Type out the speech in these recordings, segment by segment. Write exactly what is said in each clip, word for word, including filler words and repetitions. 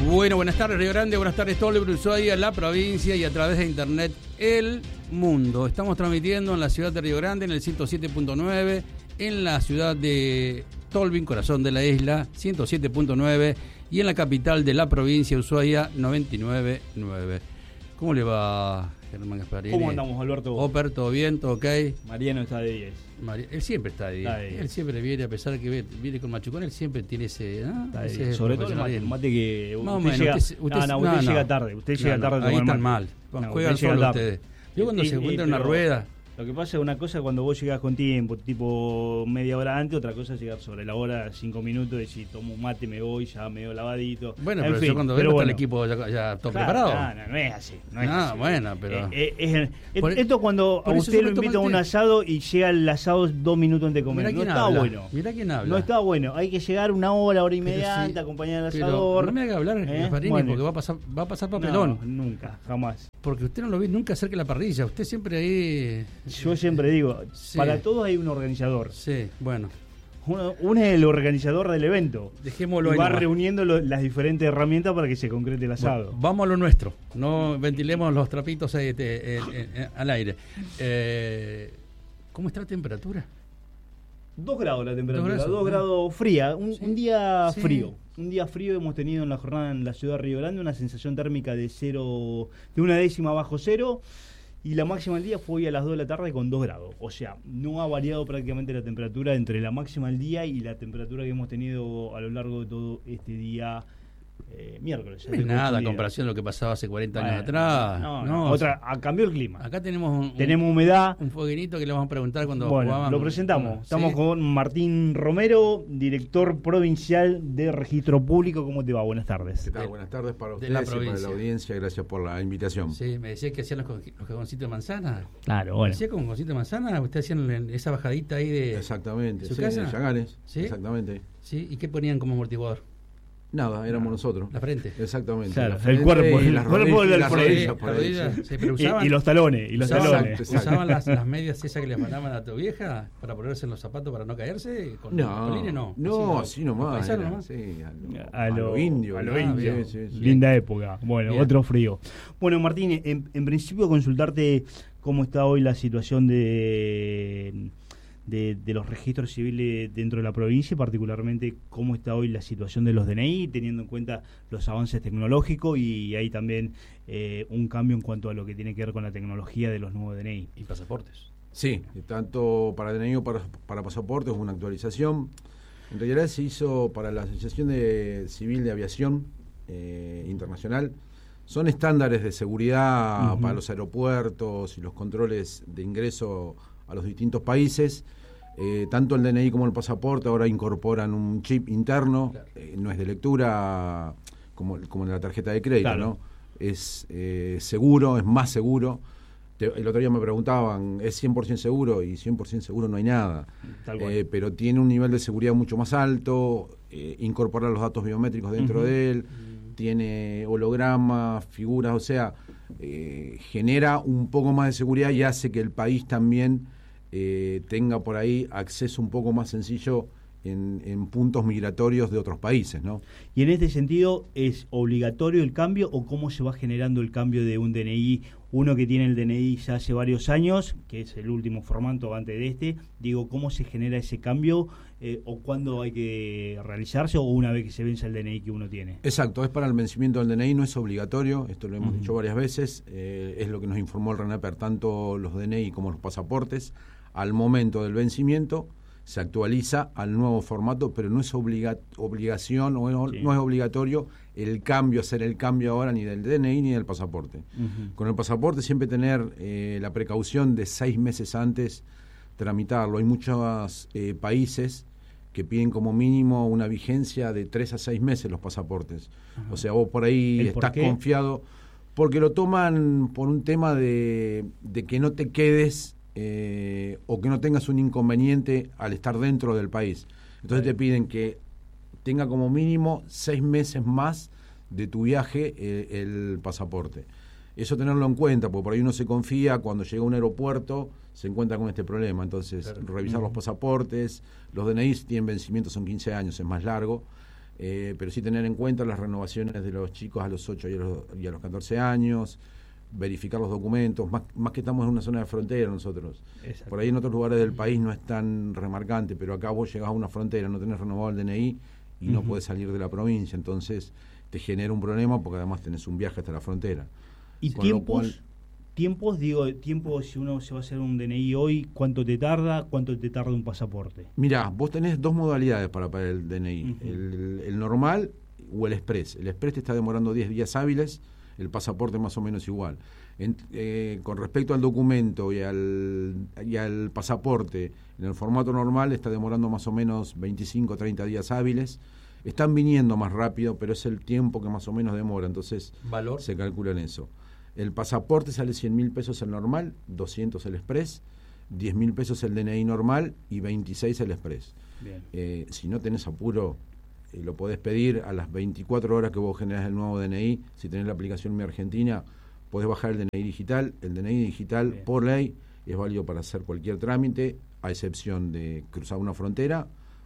Bueno, buenas tardes Río Grande, buenas tardes Tolwyn, Ushuaia, la provincia y a través de internet el mundo. Estamos transmitiendo en la ciudad de Río Grande en el ciento siete punto nueve, en la ciudad de Tolwyn, corazón de la isla, ciento siete punto nueve y en la capital de la provincia Ushuaia, noventa y nueve punto nueve. ¿Cómo le va, Germán Gasparini? ¿Cómo andamos, Alberto? Oper, ¿todo bien? ¿Todo ok? Mariano está de diez. Mari- él siempre está de diez. Está de diez. Él siempre viene, a pesar de que ve- viene con machucón, él siempre tiene ese... ¿no? Está de ese diez. Sobre todo el mate, el profesionalismo. mate que Más o usted menos, llega, usted- usted- no, no, usted no, llega no. tarde, usted No, llega no, tarde. a ahí tomar están mate. mal. No, Juegan usted llega solo tarde. ustedes. Yo cuando Y- se y- encuentra en una pero rueda... Lo que pasa es una cosa cuando vos llegás con tiempo, tipo media hora antes, otra cosa es llegar sobre la hora, cinco minutos, y si tomo un mate me voy, ya medio lavadito. Bueno, En pero fin, yo cuando pero veo bueno. está el equipo ya, ya todo Claro, preparado. No, no, no es así. No, es No, así. bueno, pero- Eh, eh, es- Por- esto cuando a por eso usted yo lo me tomo invita a el un té. asado y llega el asado dos minutos antes de comer. Mirá No quién está habla. bueno. Mirá quién habla. No está bueno. Hay que llegar una hora, hora y Pero media sí, antes, acompañar al pero asador. no me haga hablar, ¿Eh? Gasparini, Bueno. porque va a pasar, va a pasar papelón. No, nunca, jamás. Porque usted no lo ve nunca cerca de la parrilla. Usted siempre ahí... Yo siempre digo, Sí. para todos hay un organizador. Sí, bueno. Uno, uno es el organizador del evento. Dejémoslo Y ahí va nomás. reuniendo lo- las diferentes herramientas para que se concrete el asado. Bueno, vamos a lo nuestro. No ventilemos los trapitos ahí, este, eh, eh, eh, al aire. Eh, ¿Cómo está la temperatura? Dos grados la temperatura, Dos dos grados, grados, fría, un, Sí. un día Sí. frío. Un día frío hemos tenido en la jornada en la ciudad de Río Grande, una sensación térmica de cero, de una décima bajo cero, y la máxima del día fue hoy a las dos de la tarde con dos grados. O sea, no ha variado prácticamente la temperatura entre la máxima del día y la temperatura que hemos tenido a lo largo de todo este día eh, miércoles. No es nada a comparación de lo que pasaba hace cuarenta años Bueno, atrás. No, no, No, otra, a, cambió el clima. acá tenemos un, Tenemos humedad. un fueguinito que le vamos a preguntar cuando Bueno, jugaban. lo presentamos. ¿Sí? Estamos con Martín Romero, director provincial de Registro Público. ¿Cómo te va? Buenas tardes. ¿Qué tal? Buenas tardes para de la ustedes y para provincia. la audiencia. Gracias por la invitación. Sí, me decía que hacían los, co- los cagoncitos de manzana. Claro, bueno. ¿Hacía con cagoncitos de manzana? ¿Usted hacían esa bajadita ahí de...? Exactamente. ¿Su Sí, casa? de Yaganes. ¿Sí? Exactamente. ¿Sí? ¿Y qué ponían como amortiguador? Nada, éramos nosotros. La frente. Exactamente. Claro, La el frente cuerpo, y el las cuerpo rodillas- del las frente. rodillas por ahí, Rodillas, sí. sí, pero Y, usaban, y los talones, y los usaban, talones. Exacto. usaban las, las medias esas que le mandaban a tu vieja para ponerse en los zapatos para no caerse. Con No, colines, no. no, Así, así nomás. paisano era, nomás. sí, a lo, A lo, a lo indio. a lo ¿no? indio. Sí, sí, sí. Linda época. Bueno, Bien. otro frío. Bueno, Martín, en, en principio consultarte cómo está hoy la situación de, de, de los registros civiles dentro de la provincia y particularmente cómo está hoy la situación de los D N I, teniendo en cuenta los avances tecnológicos y hay también eh, un cambio en cuanto a lo que tiene que ver con la tecnología de los nuevos D N I. Y pasaportes. Sí, tanto para D N I como para, para pasaportes, una actualización. En realidad se hizo para la Asociación de Civil de Aviación eh, Internacional. Son estándares de seguridad Ujú. para los aeropuertos y los controles de ingreso a los distintos países. Eh, tanto el D N I como el pasaporte ahora incorporan un chip interno, Claro. eh, no es de lectura como, como en la tarjeta de crédito, Claro. ¿no? Es eh, seguro, es más seguro. Te- el otro día me preguntaban, ¿es cien por ciento seguro? Y cien por ciento seguro no hay nada. Tal cual. Eh, pero tiene un nivel de seguridad mucho más alto, eh, incorporar los datos biométricos dentro Ujú. de él, tiene hologramas, figuras, o sea, eh, genera un poco más de seguridad y hace que el país también eh, tenga por ahí acceso un poco más sencillo en, en puntos migratorios de otros países, ¿no? Y en este sentido, ¿es obligatorio el cambio o cómo se va generando el cambio de un D N I? Uno que tiene el D N I ya hace varios años, que es el último formato antes de este, digo, ¿cómo se genera ese cambio eh, o cuándo hay que realizarse o una vez que se vence el D N I que uno tiene? Exacto, es para el vencimiento del D N I, no es obligatorio, esto lo hemos Ujú. dicho varias veces, eh, es lo que nos informó el RENAPER, tanto los D N I como los pasaportes, al momento del vencimiento se actualiza al nuevo formato, pero no es obliga obligación o no, Sí. no es obligatorio el cambio, hacer el cambio ahora ni del D N I ni del pasaporte. Ujú. Con el pasaporte siempre tener eh, la precaución de seis meses antes tramitarlo. Hay muchos eh, países que piden como mínimo una vigencia de tres a seis meses los pasaportes. Ajá. O sea, vos por ahí ¿El por estás qué? confiado, porque lo toman por un tema de, de que no te quedes eh, o que no tengas un inconveniente al estar dentro del país. Entonces Bien. te piden que tenga como mínimo seis meses más de tu viaje eh, el pasaporte. Eso tenerlo en cuenta, porque por ahí uno se confía, cuando llega a un aeropuerto se encuentra con este problema. Entonces, Claro. revisar los Ujú. pasaportes, los D N I tienen vencimiento, son quince años, es más largo. eh, pero sí tener en cuenta las renovaciones de los chicos a los ocho y a los, y a los catorce años, verificar los documentos, más, más que estamos en una zona de frontera nosotros. Exacto. Por ahí en otros lugares del país no es tan remarcante, pero acá vos llegás a una frontera, no tenés renovado el D N I y uh-huh. no podés salir de la provincia, entonces te genera un problema porque además tenés un viaje hasta la frontera. ¿Y Con tiempos? Cual, tiempos, digo, tiempo si uno se va a hacer un D N I hoy, ¿cuánto te tarda? ¿Cuánto te tarda un pasaporte? Mirá, vos tenés dos modalidades para pagar el D N I, uh-huh. el, el normal o el express. El express te está demorando diez días hábiles, el pasaporte más o menos igual. En, eh, con respecto al documento y al, y al pasaporte, en el formato normal está demorando más o menos veinticinco o treinta días hábiles. Están viniendo más rápido, pero es el tiempo que más o menos demora, entonces ¿valor? Se calcula en eso. El pasaporte sale cien mil pesos el normal, doscientos el express, diez mil pesos el D N I normal y veintiséis el express. Bien. Eh, si no tenés apuro, eh, lo podés pedir a las veinticuatro horas que vos generás el nuevo D N I. Si tenés la aplicación Mi Argentina, podés bajar el D N I digital. El D N I digital, bien, por ley, es válido para hacer cualquier trámite, a excepción de cruzar una frontera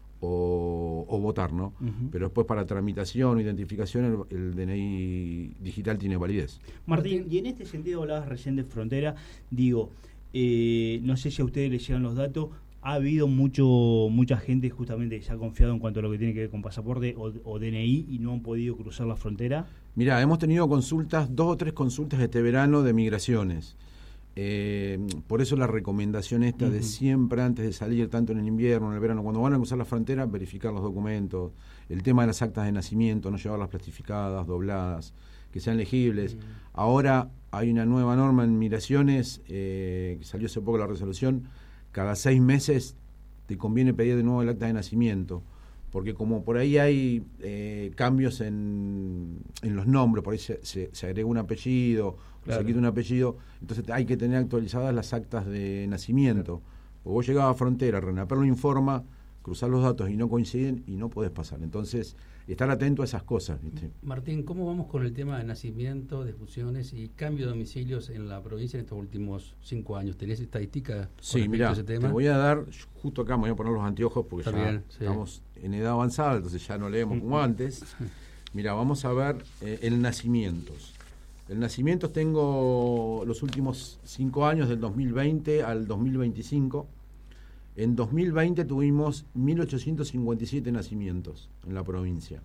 o, o votar, ¿no? Uh-huh. Pero después para tramitación o identificación el, el D N I digital tiene validez. Martín, y en este sentido hablabas recién de frontera, digo, eh, no sé si a ustedes les llegan los datos, ha habido mucho mucha gente justamente que se ha confiado en cuanto a lo que tiene que ver con pasaporte o, o D N I y no han podido cruzar la frontera. Mirá, hemos tenido consultas, dos o tres consultas este verano de migraciones. Eh, por eso la recomendación esta uh-huh. de siempre antes de salir, tanto en el invierno, en el verano, cuando van a cruzar la frontera, verificar los documentos, el tema de las actas de nacimiento, no llevarlas plastificadas, dobladas, que sean legibles. Uh-huh. Ahora hay una nueva norma en migraciones, eh, que salió hace poco la resolución, cada seis meses te conviene pedir de nuevo el acta de nacimiento, porque como por ahí hay eh, cambios en, en los nombres, por ahí se, se, se agrega un apellido, claro, o se quita un apellido, entonces hay que tener actualizadas las actas de nacimiento. Claro. O vos llegabas a frontera, RENAPER lo informa, cruzar los datos y no coinciden y no podés pasar. Entonces, estar atento a esas cosas, ¿viste? Martín, ¿cómo vamos con el tema de nacimiento, de fusiones y cambio de domicilios en la provincia en estos últimos cinco años? ¿Tenés estadística? Sí, mirá, te voy a dar, justo acá me voy a poner los anteojos porque Está ya bien, sí. estamos en edad avanzada, entonces ya no leemos como antes. Mirá, vamos a ver eh, el nacimientos. El nacimientos tengo los últimos cinco años, del dos mil veinte al dos mil veinticinco. En dos mil veinte tuvimos mil ochocientos cincuenta y siete nacimientos en la provincia.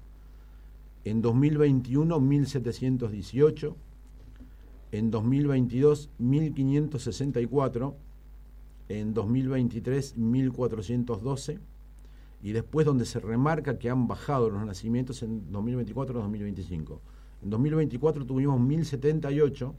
En dos mil veintiuno, mil setecientos dieciocho. En dos mil veintidós, mil quinientos sesenta y cuatro. En dos mil veintitrés, mil cuatrocientos doce. Y después donde se remarca que han bajado los nacimientos en dos mil veinticuatro a dos mil veinticinco. En dos mil veinticuatro tuvimos mil setenta y ocho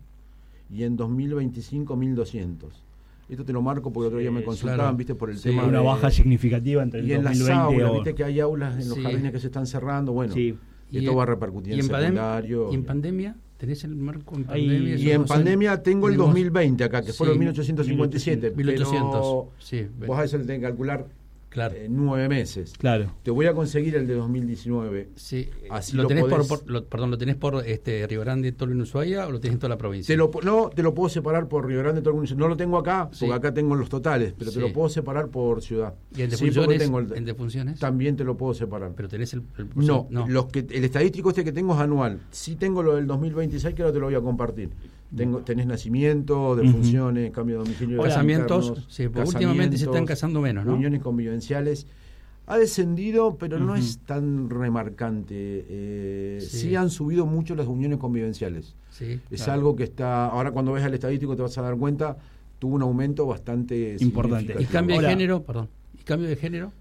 y en dos mil veinticinco mil doscientos. Esto te lo marco porque el otro día me consultaban, claro, viste, por el sí, tema una de, baja significativa entre el y en dos mil veinte las aulas, o... viste que hay aulas en los sí. jardines que se están cerrando, bueno, sí. y esto y va a repercutir en, en secundario. ¿Y en pandemia? ¿Tenés el marco en Ahí, pandemia? Y en pandemia tengo el dos mil veinte acá, que sí, fueron mil ochocientos cincuenta y siete, mil ochocientos, pero sí, vos a eso le tenés que calcular claro. eh, nueve meses. Claro. Te voy a conseguir el de dos mil diecinueve. Sí. Así ¿Lo, lo tenés podés... por, por lo, perdón, ¿lo tenés por este, Río Grande, Tolwyn y Ushuaia o lo tenés en toda la provincia? Te lo, no, te lo puedo separar por Río Grande, Tolwyn y Ushuaia. No lo tengo acá, porque sí. acá tengo los totales, pero sí. te lo puedo separar por ciudad. ¿Y en Sí, defunciones? tengo el, ¿En defunciones? También te lo puedo separar. ¿Pero tenés el...? el no, no. Los que, el estadístico este que tengo es anual. Sí tengo lo del dos mil veintiséis, que ahora te lo voy a compartir. Tengo, tenés nacimiento, defunciones, uh-huh. cambio de domicilio. Casamientos, internos, sí, porque últimamente se están casando menos, ¿no? Uniones convivenciales. Ha descendido, pero uh-huh. no es tan remarcante. Eh, sí. sí han subido mucho las uniones convivenciales. Sí, es claro. algo que está... Ahora cuando ves el estadístico te vas a dar cuenta, tuvo un aumento bastante importante. ¿Y cambio de género? Perdón. ¿Y cambio de género?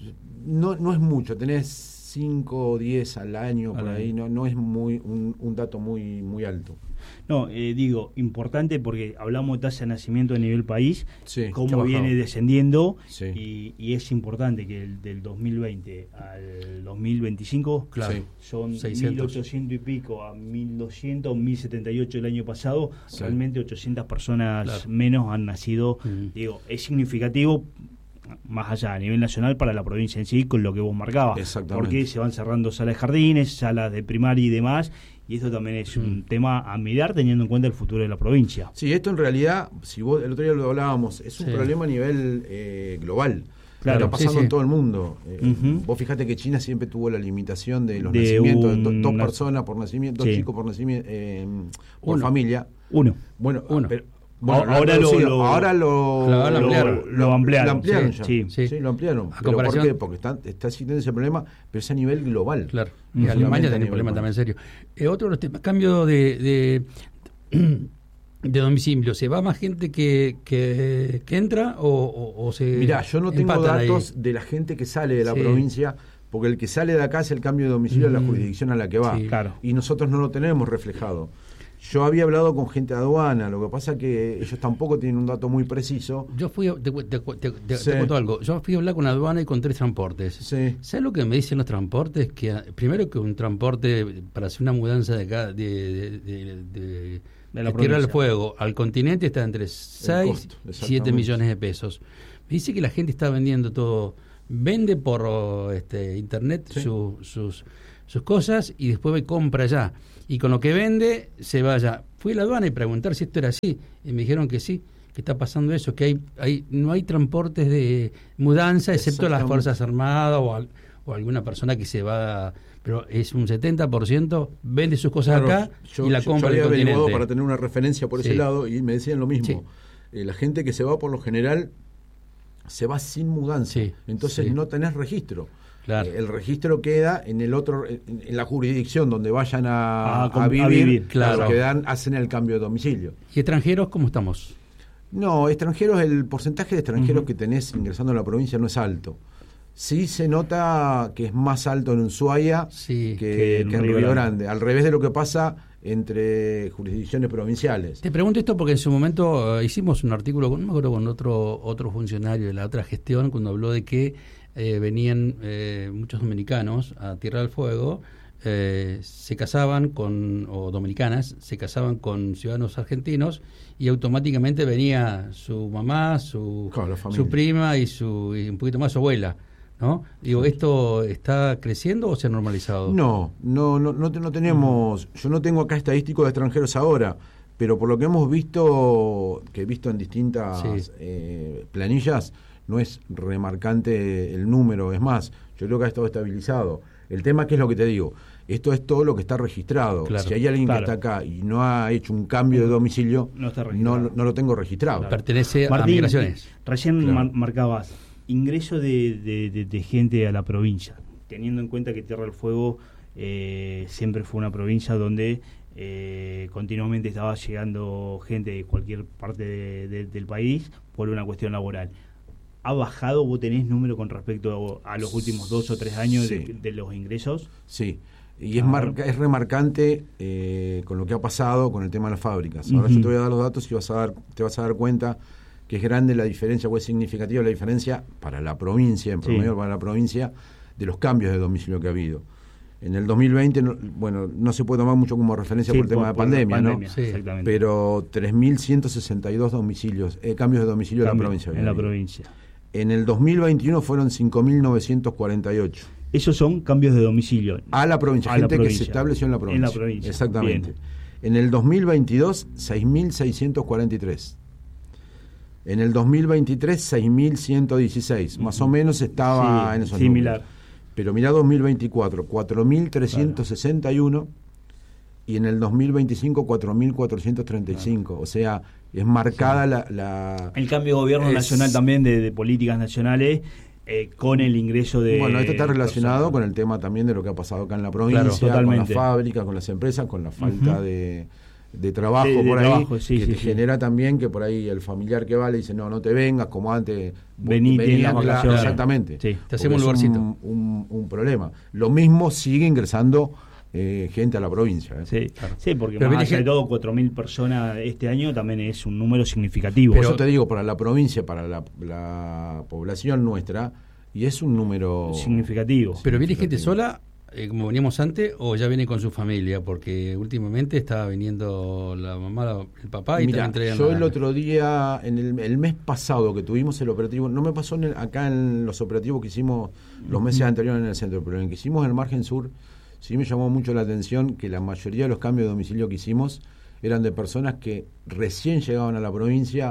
No, no es mucho. Tenés cinco o diez al año, por ahí. No, no es muy un, un dato muy, muy alto. No, eh, digo, importante porque hablamos de tasa de nacimiento a nivel país, sí, cómo viene descendiendo, sí. y, y es importante que el, del dos mil veinte al dos mil veinticinco, claro, sí. son seiscientos. mil ochocientos y pico a mil doscientos, mil setenta y ocho el año pasado, sí. realmente ochocientas personas claro. menos han nacido. Uh-huh. Digo, es significativo más allá a nivel nacional para la provincia en sí, con lo que vos marcabas, porque se van cerrando salas de jardines, salas de primaria y demás, y esto también es mm. un tema a mirar teniendo en cuenta el futuro de la provincia. Sí, esto en realidad, si vos el otro día lo hablábamos, es un sí. problema a nivel eh, global. Claro, está pasando sí, sí. en todo el mundo. Eh, Uh-huh. Vos fijate que China siempre tuvo la limitación de los De nacimientos, un- de do- dos una- personas por nacimiento, dos Sí. chicos por nacimiento, eh, por Uno. familia. Uno. Bueno, Uno. pero- bueno, Ahora lo han lo- reducido. lo- ahora lo, lo- lo ampliaron. Lo ampliaron, lo ampliaron sí, ya. sí. Sí, Sí. lo ampliaron. A ¿Pero por comparación- qué? Porque está, está existiendo ese problema, pero es a nivel global. Claro. No Y solamente Alemania a tiene nivel problemas global. también serios. Eh, otro de los temas, cambio de, de, de domicilio. ¿Se va más gente que, que, que entra o, o, o se Mirá, yo no tengo empatan ahí? datos de la gente que sale de la Sí. provincia, porque el que sale de acá es el cambio de domicilio a la Mm. jurisdicción a la que va. Sí. Claro. Y nosotros no lo tenemos reflejado. Yo había hablado con gente de aduana, lo que pasa que ellos tampoco tienen un dato muy preciso. Yo fui, a- te, te, te, te- Sí. te cuento algo. Yo fui a hablar con la aduana y con tres transportes. Sí. ¿Sabes lo que me dicen los transportes? Que ah, primero que un transporte para hacer una mudanza de acá, de, de, de, de- De la de Tierra del provincia. Fuego al continente está entre seis costo, y siete exactamente. millones de pesos. Me dice que la gente está vendiendo todo, vende por oh, este internet Sí. su- sus, sus cosas y después me compra allá. Y con lo que vende se va allá. Fui a la aduana y preguntar si esto era así. Y me dijeron que sí, que está pasando eso, que hay, hay no hay transportes de mudanza, excepto las Exactamente. Fuerzas Armadas o, al- o alguna persona que se va, pero es un setenta por ciento vende sus cosas Claro, acá yo, y la yo- compra yo en había el averiguado continente. para tener una referencia por Sí. ese lado y me decían lo mismo. Sí. Eh, la gente que se va por lo general se va sin mudanza, Sí, entonces sí. no tenés registro. Claro. Eh, el registro queda en el otro, en, en la jurisdicción donde vayan a, Ah, a com- a vivir, vivir, claro. que dan, hacen el cambio de domicilio. ¿Y extranjeros cómo estamos? No, extranjeros, el porcentaje de extranjeros Ujú. que tenés ingresando a la provincia no es alto. Sí se nota que es más alto en Ushuaia Sí. que, Que en que en Río Río Grande. Grande, al revés de lo que pasa entre jurisdicciones provinciales. Te pregunto esto porque en su momento eh, hicimos un artículo, con, no me acuerdo, con otro otro funcionario de la otra gestión, cuando habló de que eh, venían eh, muchos dominicanos a Tierra del Fuego, eh, se casaban con, o dominicanas, se casaban con ciudadanos argentinos y automáticamente venía su mamá, su, Claro, la familia. su prima y, su, y un poquito más su abuela. ¿No? Digo, ¿esto está creciendo o se ha normalizado? No, no, no, no, te- no tenemos, yo no tengo acá estadísticos de extranjeros ahora, pero por lo que hemos visto, que he visto en distintas Sí. eh, planillas, no es remarcante el número, es más, yo creo que ha estado estabilizado. El tema, ¿qué es lo que te digo? Esto es todo lo que está registrado. Claro, si hay alguien claro. que está acá y no ha hecho un cambio de domicilio, No está no, registrado. no lo tengo registrado. Pertenece a Martín, migraciones. recién Claro. mar- marcabas ingreso de, de- de- de gente a la provincia, teniendo en cuenta que Tierra del Fuego eh, siempre fue una provincia donde eh, continuamente estaba llegando gente de cualquier parte de- de- del país por una cuestión laboral. ¿Ha bajado, vos tenés número con respecto a los últimos dos o tres años Sí. de, de los ingresos? Sí, y es, Claro. marca, es remarcante eh, con lo que ha pasado con el tema de las fábricas. Ahora Ujú. yo te voy a dar los datos y vas a dar, te vas a dar cuenta que es grande la diferencia, o es significativa la diferencia para la provincia, en Sí. promedio para la provincia, de los cambios de domicilio que ha habido. En el dos mil veinte, no- bueno, no se puede tomar mucho como referencia Sí, por el tema por- de por la pandemia, pandemia, ¿no? Sí. Exactamente. Pero tres mil ciento sesenta y dos domicilios, eh, cambios de domicilio en la Cambio provincia. En la había. provincia. En el dos mil veintiuno fueron cinco mil novecientos cuarenta y ocho. Esos son cambios de domicilio. A la provincia, A la gente que provincia. se estableció en la provincia. En la provincia, Exactamente. bien. En el dos mil veintidós, seis mil seiscientos cuarenta y tres. En el dos mil veintitrés, seis mil ciento dieciséis. Más o menos estaba Sí, en esos similar. números. Pero mirá dos mil veinticuatro, cuatro mil trescientos sesenta y uno. Y en el dos mil veinticinco, cuatro mil cuatrocientos treinta y cinco. O sea, es marcada la, la... El cambio de gobierno Es- nacional también de, de políticas nacionales eh, con el ingreso de... Bueno, esto está relacionado personas. con el tema también de lo que ha pasado acá en la provincia, con las totalmente. fábricas, con las empresas, con la falta Ujú. de, de trabajo De- de por ahí, trabajo, sí, que sí, te sí. genera también que por ahí el familiar que va le dice, no, no te vengas, como antes. Venite en venían, las claro, vacaciones. exactamente. Sí. Te hacemos Porque un es lugarcito. Un, un problema. Lo mismo sigue ingresando eh, gente a la provincia. ¿eh? Sí, Claro. sí, porque Pero más viene allá de gente- todo, cuatro mil personas este año también es un número significativo. Por Pero- eso te digo, para la provincia, para la, la población nuestra, y es un número... significativo. ¿Pero viene gente significativo. sola, eh, como veníamos antes, o ya viene con su familia? Porque últimamente estaba viniendo la mamá, la- el papá y Mira, también traían yo la- el otro día, en el, el mes pasado que tuvimos el operativo, no me pasó en el- acá en los operativos que hicimos los meses anteriores en el centro, pero en el que hicimos en el margen sur, sí me llamó mucho la atención que la mayoría de los cambios de domicilio que hicimos eran de personas que recién llegaban a la provincia,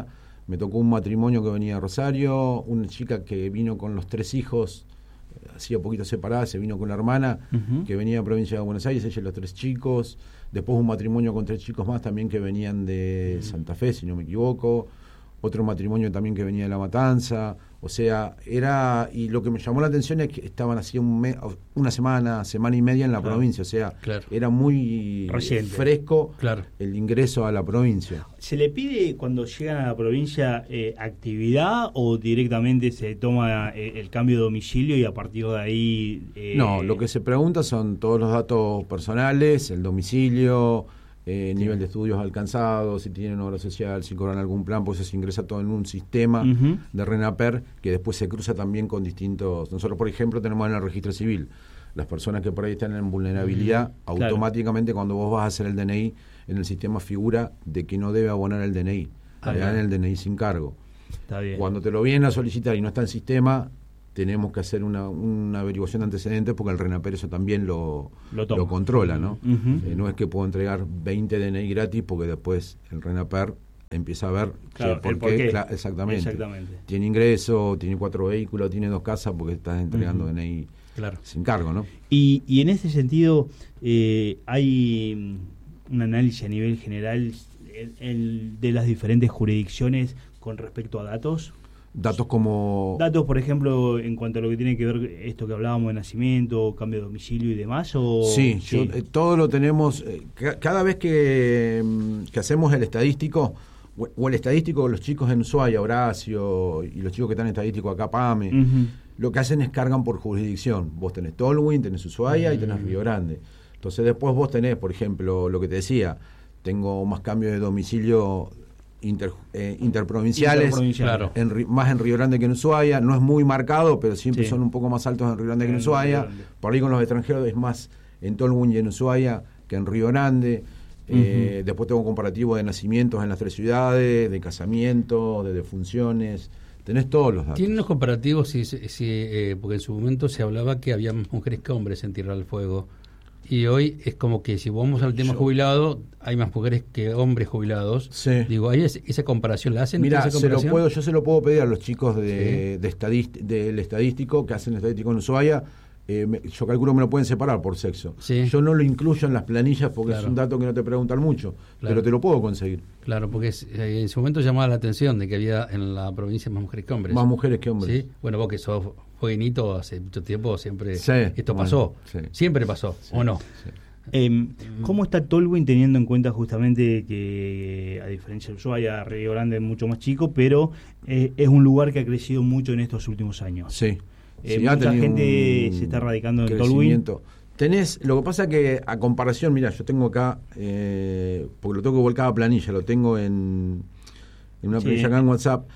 me tocó un matrimonio que venía de Rosario, una chica que vino con los tres hijos, hacía poquito separada, se vino con la hermana, uh-huh. que venía de provincia de Buenos Aires, ella y los tres chicos. Después un matrimonio con tres chicos más también que venían de uh-huh. Santa Fe, si no me equivoco. Otro matrimonio también que venía de La Matanza. O sea, era... Y lo que me llamó la atención es que estaban así un mes, una semana, semana y media en la claro. provincia. O sea, claro. era muy Reciente. fresco claro. el ingreso a la provincia. ¿Se le pide cuando llegan a la provincia eh, actividad o directamente se toma eh, el cambio de domicilio y a partir de ahí... Eh... No, lo que se pregunta son todos los datos personales, el domicilio... Eh, nivel de estudios alcanzados, si tienen obra social, si cobran algún plan, pues se ingresa todo en un sistema uh-huh. de RENAPER que después se cruza también con distintos... Nosotros, por ejemplo, tenemos en el registro civil las personas que por ahí están en vulnerabilidad, uh-huh. automáticamente claro. cuando vos vas a hacer el D N I, en el sistema figura de que no debe abonar el D N I, ah, le dan el D N I sin cargo. Está bien. Cuando te lo vienen a solicitar y no está en sistema, tenemos que hacer una, una averiguación de antecedentes porque el RENAPER eso también lo, lo, lo controla, ¿no? Uh-huh. Eh, no es que puedo entregar veinte D N I gratis porque después el RENAPER empieza a ver claro, por, por qué. Cla- exactamente. exactamente. Tiene ingreso, tiene cuatro vehículos, tiene dos casas porque estás entregando uh-huh. D N I claro. sin cargo, ¿no? Y, y en ese sentido, eh, hay un análisis a nivel general el, el, de las diferentes jurisdicciones con respecto a datos. Datos como... Datos, por ejemplo, en cuanto a lo que tiene que ver esto que hablábamos de nacimiento, cambio de domicilio y demás, ¿o...? Sí, sí. Yo, eh, todo lo tenemos... Eh, ca- cada vez que, que hacemos el estadístico, o, o el estadístico de los chicos en Ushuaia, Horacio, y los chicos que están en estadístico acá, PAME, uh-huh. lo que hacen es cargan por jurisdicción. Vos tenés Tolwyn, tenés Ushuaia uh-huh. y tenés Río Grande. Entonces después vos tenés, por ejemplo, lo que te decía, tengo más cambios de domicilio... Inter, eh, interprovinciales, Interprovincial. en, más en Río Grande que en Ushuaia, no es muy marcado, pero siempre sí. son un poco más altos en Río Grande que en Ushuaia. Por ahí con los extranjeros es más en Tolwyn y en Ushuaia que en Río Grande. Uh-huh. Eh, después tengo un comparativo de nacimientos en las tres ciudades, de casamientos, de defunciones. Tenés todos los datos. ¿Tienen los comparativos? Si, si, eh, porque en su momento se hablaba que había más mujeres que hombres en Tierra del Fuego. Y hoy es como que si vamos al tema Yo. jubilado, hay más mujeres que hombres jubilados. Sí. Digo, ¿hay esa, esa comparación? ¿La hacen? Mira, esa se lo puedo, yo se lo puedo pedir a los chicos de, sí. de estadist, del estadístico, que hacen estadístico en Ushuaia. Eh, me, yo calculo que me lo pueden separar por sexo. Sí. Yo no lo incluyo en las planillas porque claro. es un dato que no te preguntan mucho, claro. pero te lo puedo conseguir. Claro, porque es, eh, en su momento llamaba la atención de que había en la provincia más mujeres que hombres. Más mujeres que hombres. ¿Sí? Bueno, vos que sos jovenito hace mucho tiempo, siempre sí, esto bueno, pasó. Sí. Siempre pasó, sí, ¿o no? Sí. Eh, ¿Cómo está Tolwyn teniendo en cuenta justamente que, a diferencia de Ushuaia, Río Grande es mucho más chico, pero eh, es un lugar que ha crecido mucho en estos últimos años? Sí. Eh, sí mucha gente se está radicando en Tolwyn. Tenés, lo que pasa que a comparación, mira, yo tengo acá, eh, porque lo tengo que volcar a planilla, lo tengo en, en una sí. planilla acá en WhatsApp.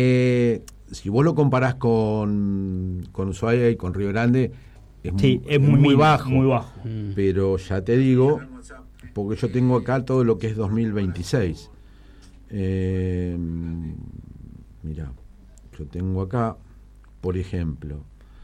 Eh, si vos lo comparás con, con Ushuaia y con Río Grande, es, sí, muy, es muy, muy mínimo, bajo, muy bajo. Pero ya te digo, porque yo tengo acá todo lo que es dos mil veintiséis. Eh, mira, yo tengo acá, por ejemplo,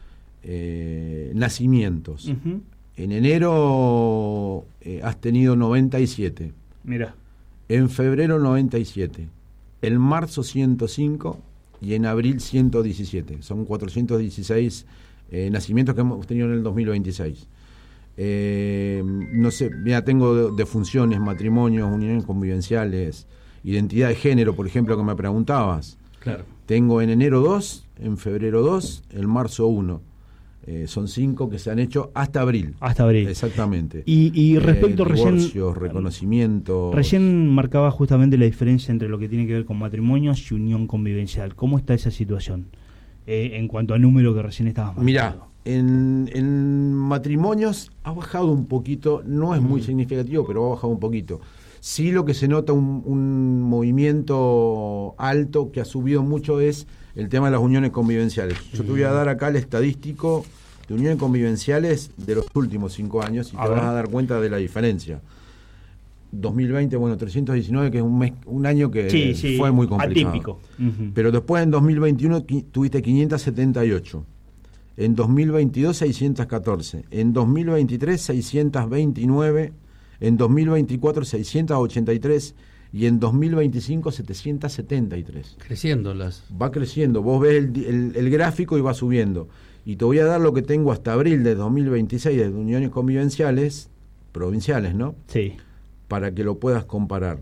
eh, nacimientos. Uh-huh. En enero eh, has tenido noventa y siete. Mira. En febrero noventa y siete. En marzo ciento cinco y en abril ciento diecisiete. Son cuatrocientos dieciséis Eh, nacimientos que hemos tenido en el dos mil veintiséis. Eh, no sé, mira, tengo defunciones, matrimonios, uniones convivenciales, identidad de género, por ejemplo, que me preguntabas. Claro. Tengo en enero dos, en febrero dos, en marzo uno. Eh, son cinco que se han hecho hasta abril. Hasta abril. Exactamente. Y, y respecto eh, recién... divorcios, reconocimientos... Recién marcaba justamente la diferencia entre lo que tiene que ver con matrimonios y unión convivencial. ¿Cómo está esa situación? Eh, en cuanto al número que recién estabas marcando. Mirá, en, en matrimonios ha bajado un poquito, no es muy mm. significativo, pero ha bajado un poquito. Sí, lo que se nota un, un movimiento alto que ha subido mucho es el tema de las uniones convivenciales. Yo te voy a dar acá el estadístico de uniones convivenciales de los últimos cinco años y a te ver. vas a dar cuenta de la diferencia. dos mil veinte, bueno, trescientos diecinueve, que es un mes, un año que sí, sí, fue muy complicado. Atípico. Uh-huh. Pero después en dos mil veintiuno tuviste quinientos setenta y ocho. En dos mil veintidós seiscientos catorce. En dos mil veintitrés seiscientos veintinueve. En dos mil veinticuatro seiscientos ochenta y tres. y en dos mil veinticinco setecientos setenta y tres. Creciéndolas. Va creciendo, vos ves el, el, el gráfico y va subiendo. Y te voy a dar lo que tengo hasta abril de dos mil veintiséis de uniones convivenciales, provinciales, ¿no? Sí. Para que lo puedas comparar.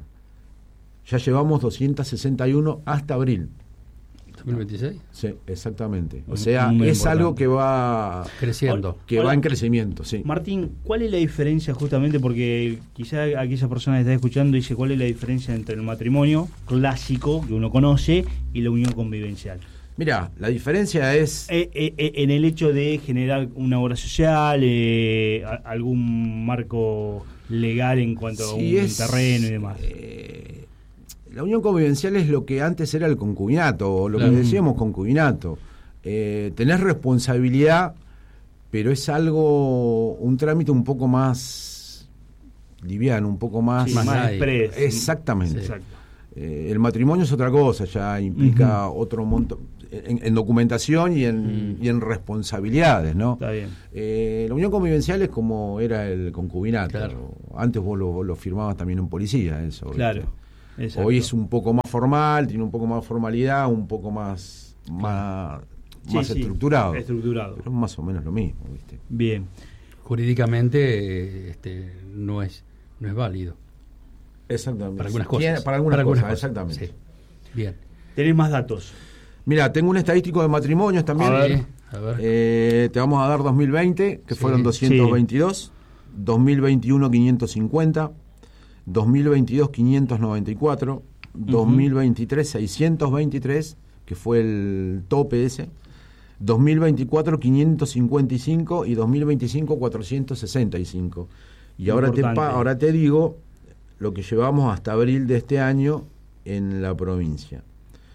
Ya llevamos doscientos sesenta y uno hasta abril. ¿dos mil veintiséis? Sí, exactamente. O Un- sea, un número es importante. algo que va Creciendo. que Hola. va en crecimiento, sí. Martín, ¿cuál es la diferencia justamente? Porque quizá aquella persona que está escuchando dice, ¿cuál es la diferencia entre el matrimonio clásico que uno conoce y la unión convivencial? Mira, la diferencia es... Eh, eh, eh, en el hecho de generar una obra social, eh, a- algún marco legal en cuanto a Sí, un es, terreno y demás. eh, la unión convivencial es lo que antes era el concubinato, o lo Claro. que decíamos concubinato. Eh, tenés responsabilidad, pero es algo, un trámite un poco más liviano, un poco más... Sí, más más light. express. Exactamente. Exacto. Eh, el matrimonio es otra cosa, ya implica otro montón en, en documentación y en, Mm. y en responsabilidades, ¿no? Está bien. Eh, la unión convivencial es como era el concubinato. Claro. Antes vos lo, lo firmabas también en policía, eso. ¿viste? Claro. Exacto. Hoy es un poco más formal, tiene un poco más formalidad, un poco más, más, Sí, más sí, estructurado. estructurado. Pero es más o menos lo mismo, ¿viste? Bien. Jurídicamente eh, este, no es no es válido. Exactamente. Para algunas Tiene- cosas. para algunas cosas, cosas, exactamente. sí. Bien. ¿Tenés más datos? Mira, tengo un estadístico de matrimonios también. A ver. Sí, a ver. Eh, te vamos a dar dos mil veinte, que Sí. fueron doscientos veintidós, dos mil veintiuno quinientos cincuenta, dos mil veintidós quinientos noventa y cuatro, dos mil veintitrés seiscientos veintitrés, que fue el tope ese, dos mil veinticuatro quinientos cincuenta y cinco y dos mil veinticinco cuatrocientos sesenta y cinco. Y ahora te, Importante. pa- ahora te digo lo que llevamos hasta abril de este año en la provincia.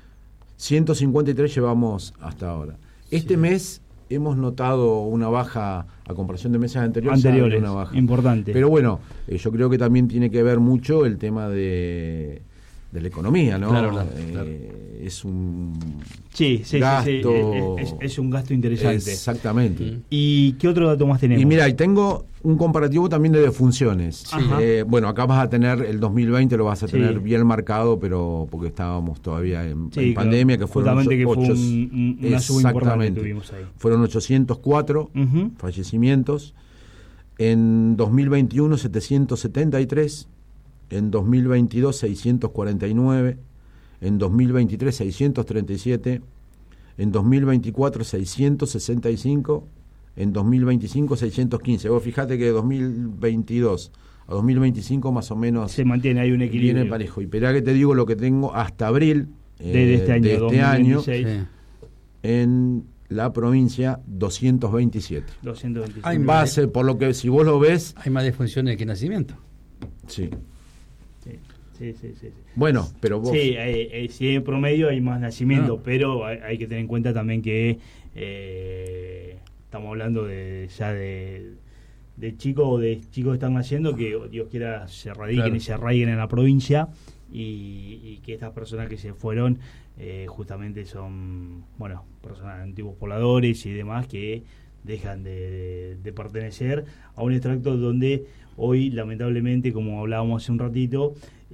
ciento cincuenta y tres llevamos hasta ahora. Este Sí. mes hemos notado una baja a comparación de meses anteriores. ha habido Anteriores. una baja. Importante. Pero bueno, eh, yo creo que también tiene que ver mucho el tema de, de la economía, ¿no? Claro, claro, Eh, claro. Es un sí, sí, sí, sí. gasto- Es, es- es un gasto interesante. Exactamente. Mm. ¿Y qué otro dato más tenemos? Y mira, y tengo un comparativo también de defunciones. Ajá. Eh, bueno, acá vas a tener el dos mil veinte, lo vas a Sí. tener bien marcado, pero porque estábamos todavía en, Sí, en claro. pandemia, que fueron Justamente ocho, que fue ocho- un- un- una suba importante exactamente. que tuvimos ahí. Fueron ochocientos cuatro Ujú. fallecimientos. En dos mil veintiuno, setecientos setenta y tres. En dos mil veintidós, seiscientos cuarenta y nueve. En dos mil veintitrés, seiscientos treinta y siete. En dos mil veinticuatro, seiscientos sesenta y cinco. En dos mil veinticinco, seiscientos quince. Vos fijate que de dos mil veintidós a dos mil veinticinco más o menos Se mantiene ahí un equilibrio. viene parejo. Y esperá que te digo lo que tengo hasta abril eh, de este año, de este dos mil año veintiséis. Sí. en la provincia doscientos veintisiete. doscientos veinticinco. Ay, En base, por lo que si vos lo ves, Hay más defunciones que nacimiento. sí. Sí, sí, sí, sí. sí. Bueno, pero vos... Sí, eh, eh, sí, en promedio hay más nacimiento, No. pero hay, hay que tener en cuenta también que eh, estamos hablando de ya de, de chicos o de chicos que están naciendo que Dios quiera se radiquen Claro. y se arraiguen en la provincia y, y que estas personas que se fueron eh, justamente son, bueno, personas antiguos pobladores y demás que dejan de, de- de pertenecer a un extracto donde hoy lamentablemente, como hablábamos hace un ratito,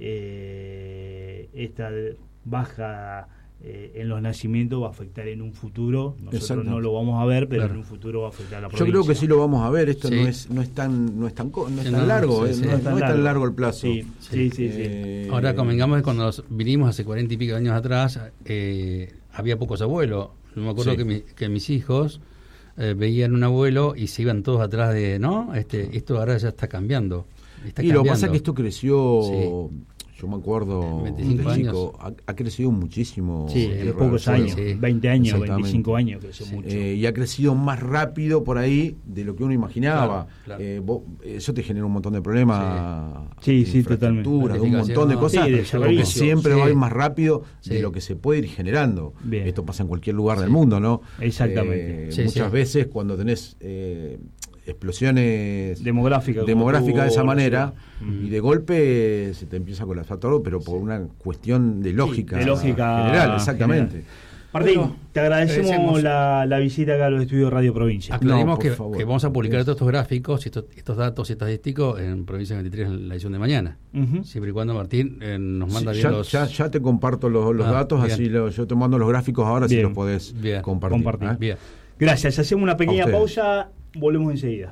eh, esta baja eh, en los nacimientos va a afectar en un futuro. Nosotros Exacto. no lo vamos a ver, pero Claro. en un futuro va a afectar a la Yo provincia. creo que sí lo vamos a ver, esto Sí. no es no es tan no es tan co- no es Sí, tan no, largo, sí, eh, sí. no, No es, es no es tan largo el plazo. Sí, sí, sí. sí. Eh, Ahora convengamos que cuando nos vinimos hace cuarenta y pico de años atrás, eh, había pocos abuelos. Yo me acuerdo Sí. que, mi- que mis hijos eh, veían un abuelo y se iban todos atrás de, ¿no? Este, esto ahora ya está cambiando. Está Y lo que cambiando. pasa es que esto creció, Sí. yo me acuerdo veinticinco de chico, ha, ha crecido muchísimo. Sí, el en pocos refuerzo. años, Sí. veinte años, Exactamente. veinticinco años, que eso Sí. mucho. Eh, y ha crecido más rápido por ahí de lo que uno imaginaba. Claro, claro. Eh, vos- eso te genera un montón de problemas. Sí, de sí, totalmente. infraestructura, de un montón de cosas. Sí, de porque servicios. siempre Sí. va a ir más rápido de Sí. lo que se puede ir generando. Bien. Esto pasa en cualquier lugar Sí. del mundo, ¿no? Exactamente. Eh, Sí, muchas sí. veces cuando tenés eh, explosiones Demográfica. como demográficas de esa tuvo la manera ciudad. y de golpe se te empieza a colapsar todo, pero por una cuestión de lógica, de lógica general, exactamente. general. Martín, Bueno, te agradecemos, agradecemos. La, la visita acá a los estudios de Radio Provincia. Aclaremos No, por que, favor. que vamos a publicar Yes. todos estos gráficos y estos, estos datos estadísticos en Provincia veintitrés en la edición de mañana. Uh-huh. Siempre y cuando Martín eh, nos manda Sí, bien ya, los... ya, ya te comparto los, los Ah, datos, bien. así lo- yo te mando los gráficos ahora, si Bien. los podés Bien. compartir. Compartir. ¿eh? Bien. Gracias, hacemos una pequeña A ustedes. pausa, volvemos enseguida.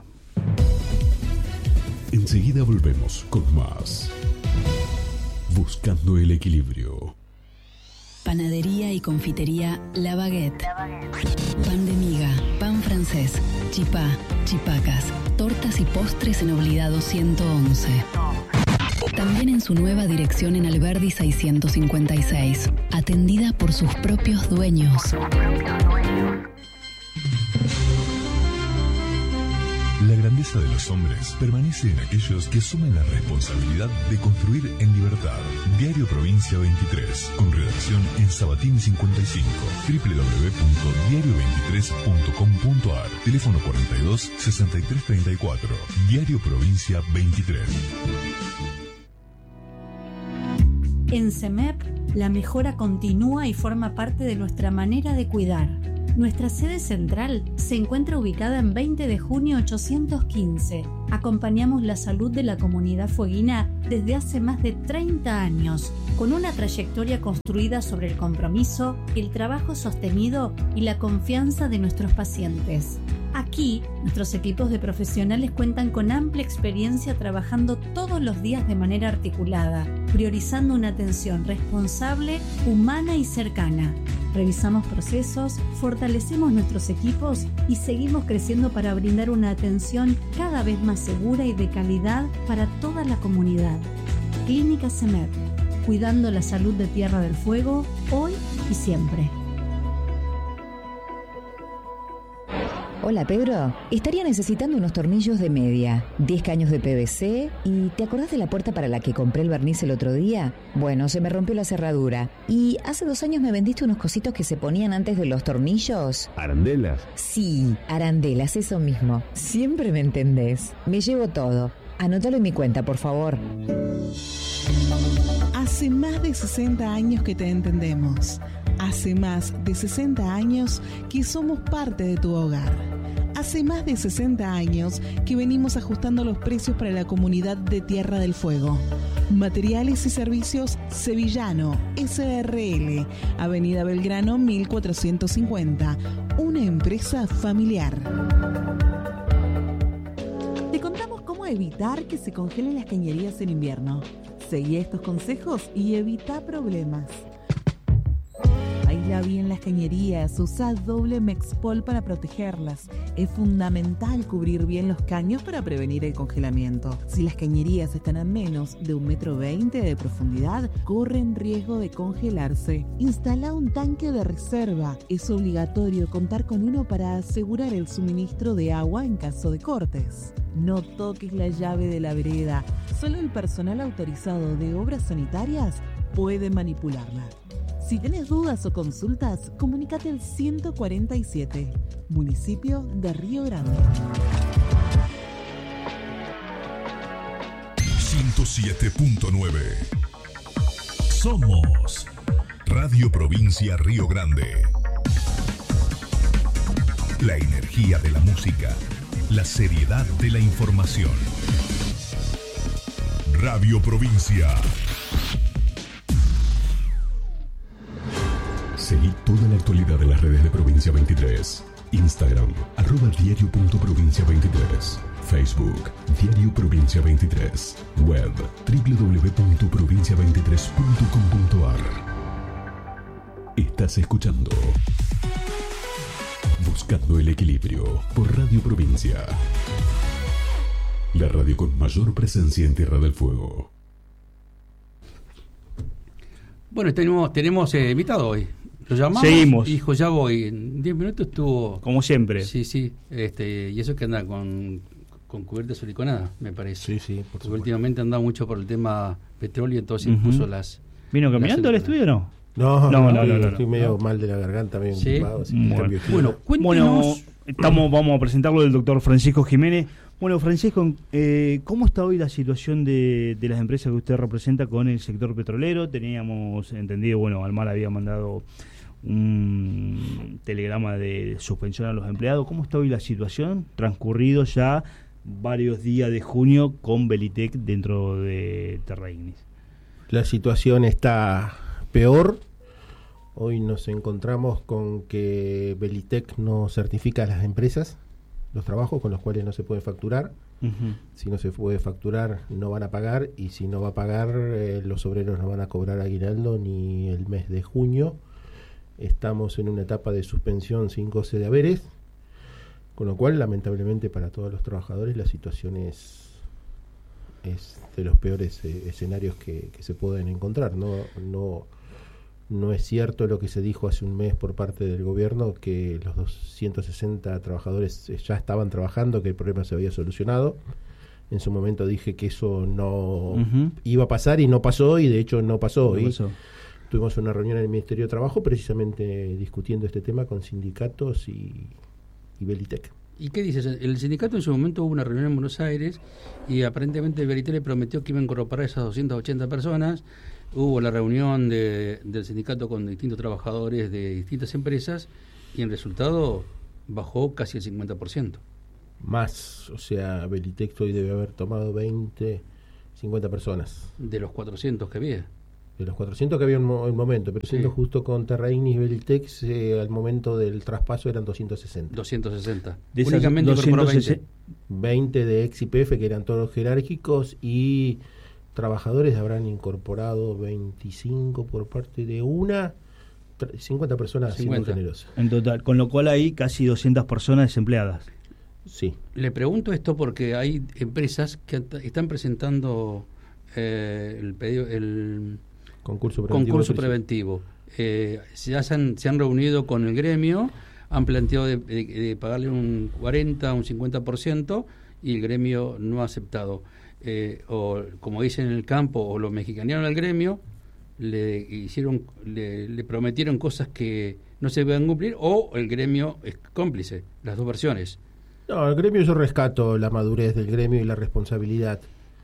Enseguida volvemos con más. Buscando el equilibrio. Panadería y confitería La Baguette. Pan de miga, pan francés, chipá, chipacas, tortas y postres en Obligado ciento once. También en su nueva dirección en Alberdi seiscientos cincuenta y seis, atendida por sus propios dueños. La grandeza de los hombres permanece en aquellos que asumen la responsabilidad de construir en libertad. Diario Provincia veintitrés, con redacción en Sabatini cincuenta y cinco, doble u doble u doble u punto diario veintitrés punto com punto a r, teléfono cuarenta y dos, sesenta y tres treinta y cuatro. Diario Provincia veintitrés. En CEMEP, la mejora continúa y forma parte de nuestra manera de cuidar. Nuestra sede central se encuentra ubicada en veinte de junio ochocientos quince. Acompañamos la salud de la comunidad fueguina desde hace más de treinta años, con una trayectoria construida sobre el compromiso, el trabajo sostenido y la confianza de nuestros pacientes. Aquí, nuestros equipos de profesionales cuentan con amplia experiencia trabajando todos los días de manera articulada, priorizando una atención responsable, humana y cercana. Revisamos procesos, fortalecemos nuestros equipos y seguimos creciendo para brindar una atención cada vez más segura y de calidad para toda la comunidad. Clínica CEMEP, cuidando la salud de Tierra del Fuego, hoy y siempre. Hola Pedro, estaría necesitando unos tornillos de media, diez caños de P V C y ¿te acordás de la puerta para la que compré el barniz el otro día? Bueno, se me rompió la cerradura y hace dos años me vendiste unos cositos que se ponían antes de los tornillos. ¿Arandelas? Sí, arandelas, eso mismo. Siempre me entendés. Me llevo todo. Anótalo en mi cuenta, por favor. Hace más de sesenta años que te entendemos. Hace más de sesenta años que somos parte de tu hogar. Hace más de sesenta años que venimos ajustando los precios para la comunidad de Tierra del Fuego. Materiales y servicios Sevillano, S R L, Avenida Belgrano mil cuatrocientos cincuenta, una empresa familiar. Te contamos cómo evitar que se congelen las cañerías en invierno. Seguí estos consejos y evita problemas. Aísla bien las cañerías, usa doble Mexpol para protegerlas. Es fundamental cubrir bien los caños para prevenir el congelamiento. Si las cañerías están a menos de un metro veinte de profundidad, corren riesgo de congelarse. Instala un tanque de reserva. Es obligatorio contar con uno para asegurar el suministro de agua en caso de cortes. No toques la llave de la vereda. Solo el personal autorizado de obras sanitarias puede manipularla. Si tenés dudas o consultas, comunícate al ciento cuarenta y siete, municipio de Río Grande. ciento siete punto nueve. Somos Radio Provincia Río Grande. La energía de la música, la seriedad de la información. Radio Provincia. Seguí toda la actualidad de las redes de Provincia veintitrés. Instagram, arroba diario punto provincia veintitrés. Facebook, Diario Provincia veintitrés. Web, doble u doble u doble u punto provincia veintitrés punto com punto a r. Estás escuchando Buscando el Equilibrio por Radio Provincia. La radio con mayor presencia en Tierra del Fuego. Bueno, tenemos, tenemos eh, invitado hoy. Lo llamamos. Seguimos. Dijo, ya voy. En diez minutos estuvo. Como siempre. Sí, sí. Este, y eso que anda con, con cubierta siliconada, me parece. Sí, sí, por Porque supuesto. últimamente anda mucho por el tema petróleo, entonces uh-huh. puso las. ¿Vino caminando al las estudio o no? No, No, no, no, no, no, estoy no. medio mal de la garganta, medio Sí. gripado, así que Bueno. cambio de clima. Bueno, cuéntenos. Bueno, estamos, vamos a presentarlo del doctor Francisco Jiménez. Bueno, Francisco, eh, ¿cómo está hoy la situación de, de las empresas que usted representa con el sector petrolero? Teníamos entendido, bueno, Almar había mandado un telegrama de suspensión a los empleados. ¿Cómo está hoy la situación? Transcurrido ya varios días de junio con Belitec dentro de Terra Ignis. La situación está peor. Hoy nos encontramos con que Belitec no certifica a las empresas los trabajos con los cuales no se puede facturar. Uh-huh. Si no se puede facturar, no van a pagar, y si no va a pagar, eh, los obreros no van a cobrar aguinaldo ni el mes de junio. Estamos en una etapa de suspensión sin goce de haberes, con lo cual, lamentablemente para todos los trabajadores, la situación es, es de los peores eh, escenarios que, que se pueden encontrar. No, no, no es cierto lo que se dijo hace un mes por parte del gobierno, que los doscientos sesenta trabajadores ya estaban trabajando, que el problema se había solucionado. En su momento dije que eso no uh-huh. iba a pasar, y no pasó, y de hecho no pasó. No y pasó. Tuvimos una reunión en el Ministerio de Trabajo precisamente discutiendo este tema con sindicatos y, y Belitec. ¿Y qué dices? El sindicato en su momento hubo una reunión en Buenos Aires y aparentemente Belitec le prometió que iba a incorporar esas doscientas ochenta personas. Hubo la reunión de, del sindicato con distintos trabajadores de distintas empresas y en resultado bajó casi el cincuenta por ciento. Más, o sea, Belitec hoy debe haber tomado veinte, cincuenta personas. De los cuatrocientos que había. De los cuatrocientos que había en el momento, pero siendo sí. justo con Terra Ignis y Belitec, eh, al momento del traspaso eran doscientos sesenta. doscientos sesenta. De únicamente incorporó veinte. veinte de ex I P F, que eran todos jerárquicos, y trabajadores habrán incorporado veinticinco por parte de una, cincuenta personas siendo generosas. En total, con lo cual hay casi doscientas personas desempleadas. Sí. Le pregunto esto porque hay empresas que están presentando eh, el pedido, el concurso preventivo. Concurso preventivo. Eh, ya se han, se han reunido con el gremio, han planteado de, de, de pagarle un cuarenta, un cincuenta por ciento, y el gremio no ha aceptado. Eh, o como dicen en el campo, o los mexicanearon al gremio, le hicieron, le, le prometieron cosas que no se van a cumplir, o el gremio es cómplice, las dos versiones. No, el gremio, yo rescato la madurez del gremio y la responsabilidad,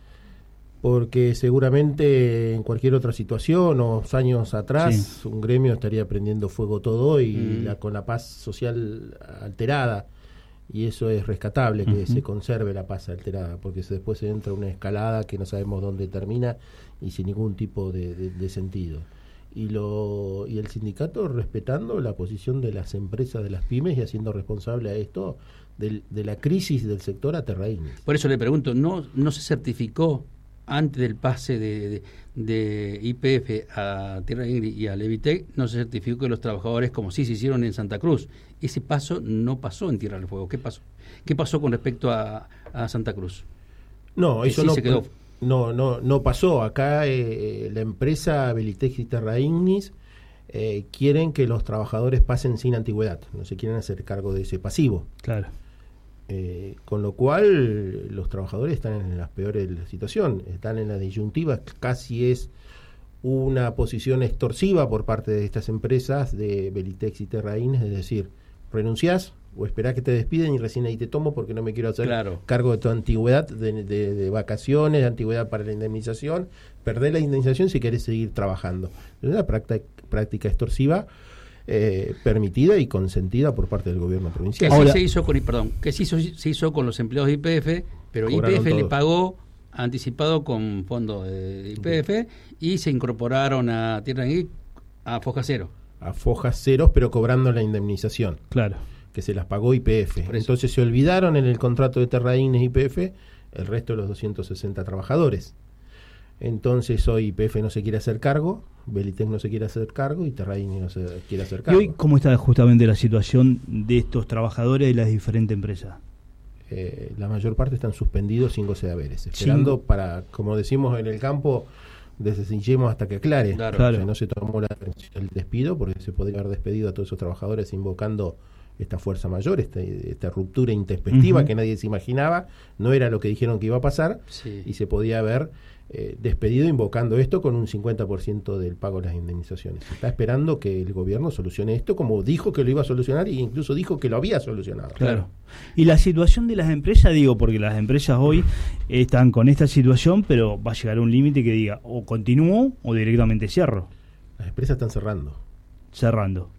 porque seguramente en cualquier otra situación o años atrás sí. un gremio estaría prendiendo fuego todo y mm. la, con la paz social alterada. Y eso es rescatable, que uh-huh. se conserve la paz alterada, porque después se entra una escalada que no sabemos dónde termina y sin ningún tipo de, de, de sentido. Y lo y el sindicato respetando la posición de las empresas, de las pymes, y haciendo responsable a esto de, de la crisis del sector a Terra Ignis. Por eso le pregunto, ¿no no se certificó antes del pase de, de, de I P F a Terra Ignis y a Belitec, no se certificó que los trabajadores, como sí se hicieron en Santa Cruz? Ese paso no pasó en Tierra del Fuego. ¿Qué pasó? ¿Qué pasó con respecto a, a Santa Cruz? No, eso sí no, se quedó. no no no pasó. Acá eh, la empresa Belitec y Terra Ignis eh, quieren que los trabajadores pasen sin antigüedad, no se quieren hacer cargo de ese pasivo. Claro. Eh, con lo cual los trabajadores están en las peores de la situación, están en la disyuntiva, casi es una posición extorsiva por parte de estas empresas de Belitec y Terra Ignis, es decir, renunciás o esperás que te despiden y recién ahí te tomo porque no me quiero hacer claro. cargo de tu antigüedad de, de, de vacaciones, de antigüedad para la indemnización, perdés la indemnización si querés seguir trabajando. Es una práctica, práctica extorsiva Eh, permitida y consentida por parte del gobierno provincial. Que Ahora, sí se hizo con, perdón, que sí se, se hizo con los empleados de I P F, pero I P F le pagó anticipado con fondos de I P F y se incorporaron a Tierra Ignis a foja cero. A fojas ceros, pero cobrando la indemnización. Claro. Que se las pagó I P F. Entonces se olvidaron en el contrato de Terra Ignis y I P F el resto de los doscientos sesenta trabajadores. Entonces hoy I P F no se quiere hacer cargo, Belitec no se quiere hacer cargo y Terra Ignis no se quiere hacer cargo. ¿Y hoy cómo está justamente la situación de estos trabajadores de las diferentes empresas? Eh, la mayor parte están suspendidos sin goce de haberes, esperando sí. para, como decimos en el campo, descensillemos hasta que aclare. Claro. O sea, no se tomó la, el despido porque se podría haber despedido a todos esos trabajadores invocando esta fuerza mayor, esta, esta ruptura intempestiva uh-huh. que nadie se imaginaba, no era lo que dijeron que iba a pasar sí. y se podía haber eh, despedido invocando esto con un cincuenta por ciento del pago de las indemnizaciones. Se está esperando que el gobierno solucione esto como dijo que lo iba a solucionar e incluso dijo que lo había solucionado. Claro. Y la situación de las empresas, digo, porque las empresas hoy están con esta situación, pero va a llegar a un límite que diga o continúo o directamente cierro. Las empresas están cerrando. Cerrando.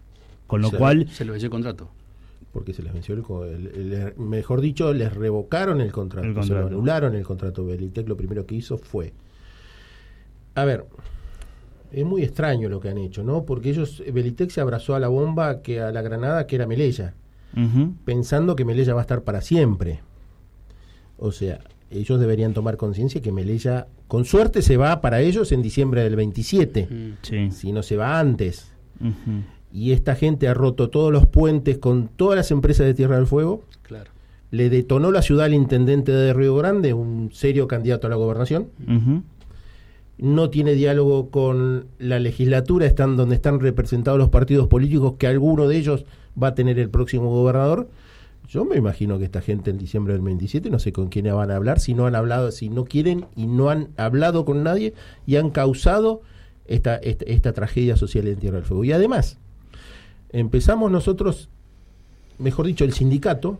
Con lo Se- cual, Se lo venció el contrato. Porque se les venció el, co- el- el- mejor dicho, les revocaron el contrato, El se lo contrato. anularon el contrato. Belitec lo primero que hizo fue, a ver, es muy extraño lo que han hecho, ¿no? Porque ellos, Belitec se abrazó a la bomba, que a la granada que era Melella, ujú, pensando que Melella va a estar para siempre. O sea, ellos deberían tomar conciencia que Melella, con suerte, se va para ellos en diciembre del veintisiete, Mm. sí, si no se va antes. ujú. Y esta gente ha roto todos los puentes con todas las empresas de Tierra del Fuego. Claro. Le detonó la ciudad al intendente de Río Grande, un serio candidato a la gobernación. Ujú. No tiene diálogo con la legislatura, están donde están representados los partidos políticos, que alguno de ellos va a tener el próximo gobernador. Yo me imagino que esta gente en diciembre del veintisiete no sé con quién van a hablar, si no han hablado, si no quieren y no han hablado con nadie y han causado esta, esta, esta tragedia social en Tierra del Fuego. Y además, empezamos nosotros, mejor dicho, el sindicato,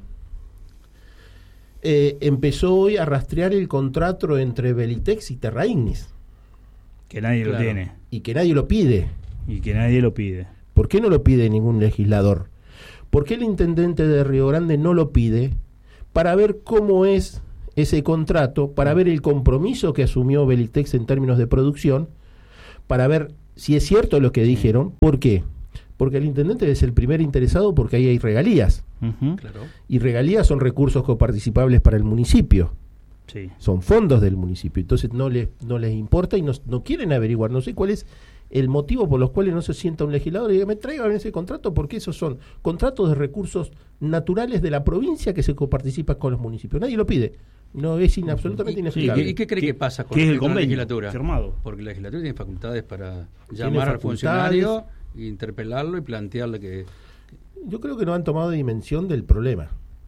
eh, empezó hoy a rastrear el contrato entre Belitex y Terra Ignis, Que nadie Claro. lo tiene y que nadie lo pide. y que nadie lo pide. ¿Por qué no lo pide ningún legislador? ¿Por qué el intendente de Río Grande no lo pide? Para ver cómo es ese contrato, para ver el compromiso que asumió Belitex en términos de producción, para ver si es cierto lo que dijeron. ¿Por qué? Porque el intendente es el primer interesado, porque ahí hay regalías. Ujú, Claro. Y regalías son recursos coparticipables para el municipio. sí. Son fondos del municipio. Entonces no les, no les importa y no, no quieren averiguar. No sé cuál es el motivo por los cuales no se sienta un legislador y diga, me traigan ese contrato, porque esos son contratos de recursos naturales de la provincia que se coparticipan con los municipios. Nadie lo pide. No es in, absolutamente ¿Y, inexplicable. y qué cree ¿Qué- que pasa con, qué es el con la convenio legislatura? firmado? Porque la legislatura tiene facultades para Tiene llamar al facultades. funcionario, interpelarlo y plantearle que... Yo creo que no han tomado dimensión del problema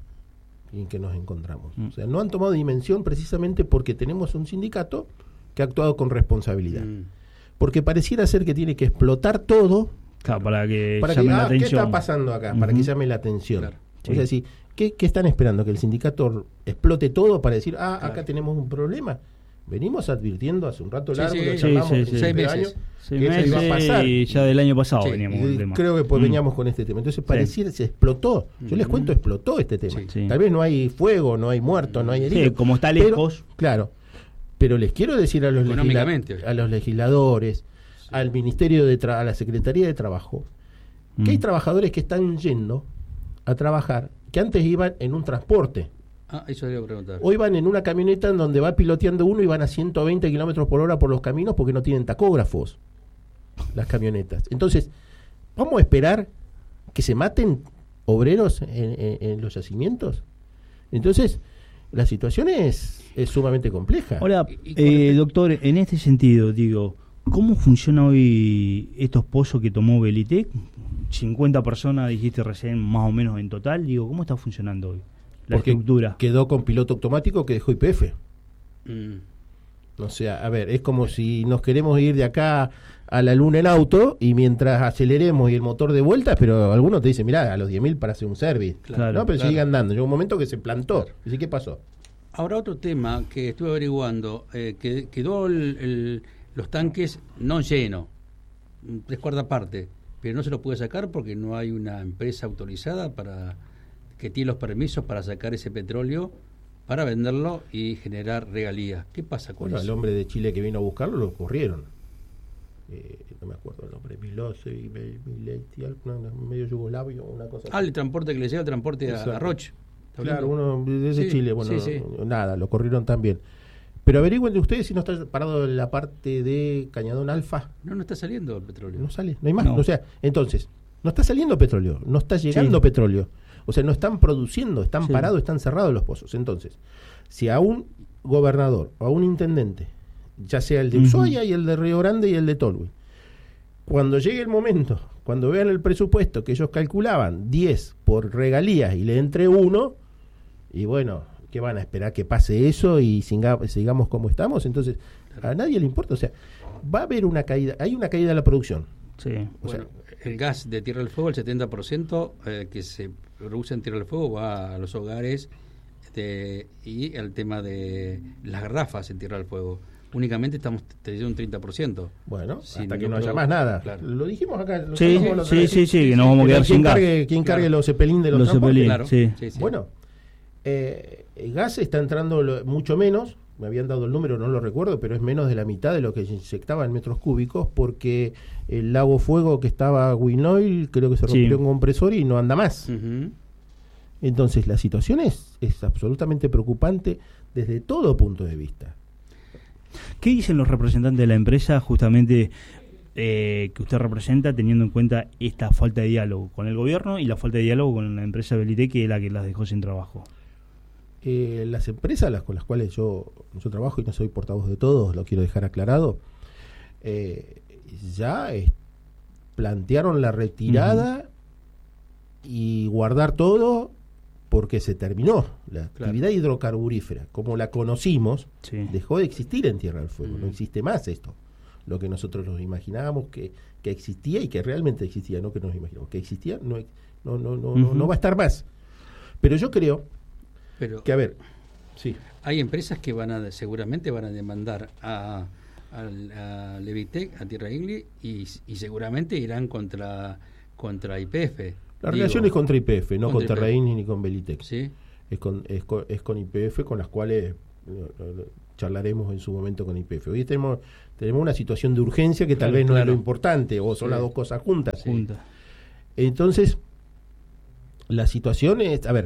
en que nos encontramos. Mm. O sea, no han tomado dimensión precisamente porque tenemos un sindicato que ha actuado con responsabilidad. Mm. Porque pareciera ser que tiene que explotar todo Claro, para que para que llame diga, la "Ah, ¿qué atención. está pasando acá? Para Ujú. que llame la atención. Claro. O sea, sí, ¿qué, qué están esperando? ¿Que el sindicato explote todo para decir, ah, acá Claro. tenemos un problema? Venimos advirtiendo hace un rato Sí, largo, sí, lo sí, charlamos sí, al sí. principio Seis de meses. año, Seis que eso iba a meses pasar. y ya del año pasado Sí, veníamos Y con el tema. creo que pues Mm. veníamos con este tema. Entonces pareciera se explotó. Yo les Mm. cuento, explotó este tema. Sí. Sí. Tal vez no hay fuego, no hay muerto, no hay Sí, herido. como está pero- lejos. Claro. Pero les quiero decir a los, legisla- Económicamente. a los legisladores, al Ministerio de Tra- a la Secretaría de Trabajo, que hay Mm. trabajadores que están yendo a trabajar, que antes iban en un transporte. Ah, eso le iba a preguntar. Hoy van en una camioneta en donde va piloteando uno y van a ciento veinte kilómetros por hora por los caminos porque no tienen tacógrafos las camionetas. Entonces, ¿vamos a esperar que se maten obreros en, en- en los yacimientos? Entonces, la situación es, es sumamente compleja. Ahora, Y- y con eh, respecto- doctor, en este sentido, digo, ¿cómo funciona hoy estos pozos que tomó Belitec? cincuenta personas, dijiste recién, más o menos en total. Digo, ¿cómo está funcionando hoy la Porque estructura? quedó con piloto automático que dejó I P F. Mm. O sea, a ver, es como si nos queremos ir de acá a la luna en auto y mientras aceleremos y el motor de vuelta, pero algunos te dicen, mirá, a los diez mil para hacer un service. Claro, no, pero claro. sigue andando. Llegó un momento que se plantó. Claro. ¿Y qué pasó? Ahora otro tema que estuve averiguando, eh, que quedó el- el- los tanques no llenos, mm, tres cuartas partes, pero no se los puede sacar porque no hay una empresa autorizada para que tiene los permisos para sacar ese petróleo para venderlo y generar regalías. ¿Qué pasa con Bueno, eso? el hombre de Chile que vino a buscarlo lo corrieron. Eh, no me acuerdo el nombre, Milosevic, Mileti, algo, una- medio yugoslavio, una cosa Ah, así. el transporte que le lleva el transporte a, Exacto. a Roche. ¿Está Claro, hablando? uno de ese Sí, Chile, bueno, sí, sí. nada, lo corrieron también. Pero averigüen de ustedes si no está parado en la parte de Cañadón Alfa. No, no está saliendo el petróleo. No sale, no hay más. No. O sea, entonces, no está saliendo petróleo, no está llegando Sí. petróleo. O sea, no están produciendo, están Sí. parados, están cerrados los pozos. Entonces, si a un gobernador o a un intendente, ya sea el de Ujú. Ushuaia y el de Río Grande y el de Tolwyn, cuando llegue el momento, cuando vean el presupuesto que ellos calculaban diez por regalías y le entre uno, y bueno, ¿qué van a esperar que pase eso y singa- sigamos como estamos? Entonces, a nadie le importa. O sea, va a haber una caída, hay una caída de la producción. Sí. O Bueno, sea, el gas de Tierra del Fuego, el setenta por ciento eh, que se produce en Tierra del Fuego va a los hogares este y el tema de las garrafas en Tierra del Fuego. Únicamente estamos teniendo un treinta por ciento. Bueno, si hasta que no creo, haya más nada. Claro. Lo dijimos acá. Lo sí, sí, sí, sí, que nos vamos a quedar sin gas. Cargue, ¿Quién cargue claro. los Zeppelin de los, los transportes? Zeppelin, sí. Sí, sí. Bueno, eh, el gas está entrando lo, mucho menos. Me habían dado el número, no lo recuerdo, pero es menos de la mitad de lo que se inyectaba en metros cúbicos, porque el lago Fuego que estaba Winoil, creo que se rompió sí. un compresor y no anda más. Uh-huh. Entonces la situación es, es absolutamente preocupante desde todo punto de vista. ¿Qué dicen los representantes de la empresa justamente eh, que usted representa, teniendo en cuenta esta falta de diálogo con el gobierno y la falta de diálogo con la empresa Belitec, que es la que las dejó sin trabajo? Eh, las empresas las, con las cuales yo, yo trabajo, y no soy portavoz de todos, lo quiero dejar aclarado, eh, ya eh, plantearon la retirada uh-huh. y guardar todo porque se terminó. La claro. actividad hidrocarburífera, como la conocimos, sí. dejó de existir en Tierra del Fuego. Uh-huh. No existe más esto. Lo que nosotros nos imaginábamos que, que existía y que realmente existía, no que nos imaginamos, que existía, no, no, no, no, uh-huh. no, no va a estar más. Pero yo creo Pero que, a ver, sí. hay empresas que van a seguramente van a demandar a, a, a Levitec, a Tierra Ingli, y, y seguramente irán contra contra Y P F. La Digo, relación es contra Y P F, no con contra Terraín ni con Belitec. ¿Sí? Es con, es, con, es con Y P F, con las cuales eh, charlaremos en su momento con Y P F. Hoy tenemos, tenemos una situación de urgencia que Claro, tal vez no claro. es lo importante, o son Sí. las dos cosas juntas. Sí. Junta. Entonces, la situación es, a ver,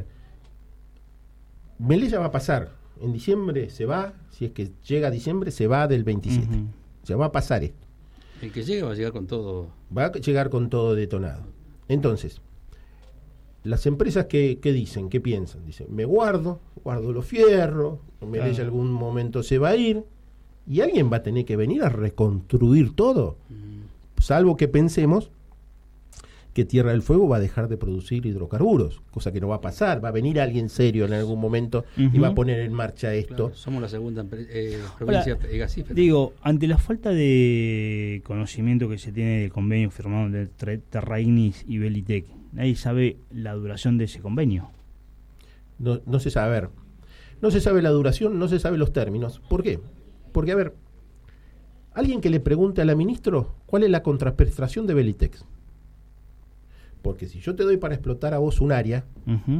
Melilla va a pasar, en diciembre se va, si es que llega a diciembre, se va del veintisiete. Uh-huh. Se va a pasar esto. El que llegue va a llegar con todo. Va a llegar con todo detonado. Entonces, las empresas que, que dicen, que piensan, dicen, me guardo, guardo los fierros, Melilla Claro. algún momento se va a ir, y alguien va a tener que venir a reconstruir todo, Mm. salvo que pensemos que Tierra del Fuego va a dejar de producir hidrocarburos, cosa que no va a pasar, va a venir alguien serio en algún momento y Ujú. va a poner en marcha esto. Claro, somos la segunda empre- eh, provincia Ahora, eh, gasífera. Digo, ante la falta de conocimiento que se tiene del convenio firmado entre Terra Ignis y Belitec, nadie sabe la duración de ese convenio. No, no se sabe, a ver, no se sabe la duración, no se sabe los términos. ¿Por qué? Porque, a ver, alguien que le pregunte a la ministro cuál es la contraprestación de Belitec. Porque si yo te doy para explotar a vos un área, Uh-huh.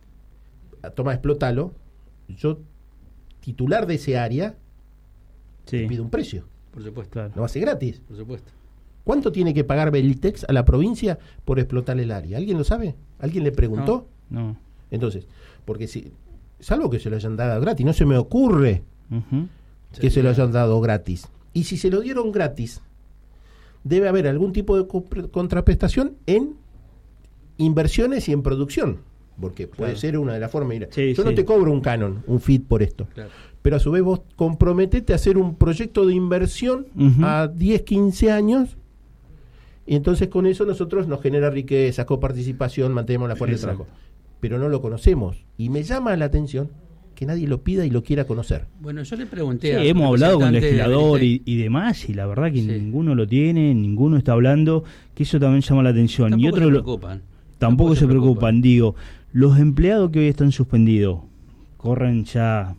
toma, explótalo, yo, titular de ese área, Sí, te pido un precio. Por supuesto. claro. No va a ser gratis. Por supuesto. ¿Cuánto tiene que pagar Belitec a la provincia por explotar el área? ¿Alguien lo sabe? ¿Alguien le preguntó? No. Entonces, porque si, salvo que se lo hayan dado gratis, no se me ocurre Uh-huh. que se lo hayan dado gratis. Y si se lo dieron gratis, debe haber algún tipo de compre- contraprestación en inversiones y en producción. Porque puede Claro. ser una de las formas. Mira, Sí, yo no sí. te cobro un canon, un feed por esto. Claro. Pero a su vez vos comprometete a hacer un proyecto de inversión Ujú. a diez, quince años. Y entonces con eso nosotros nos genera riqueza, coparticipación, mantenemos la fuerza de Exacto. trabajo. Pero no lo conocemos. Y me llama la atención que nadie lo pida y lo quiera conocer. Bueno, yo le pregunté Sí, a hemos hablado con representante de legislador y, Belitec. y demás, y la verdad que Sí. ninguno lo tiene, ninguno está hablando, que eso también llama la atención. Tampoco y otro se lo- preocupan. tampoco se preocupan. Digo, los empleados que hoy están suspendidos, corren ya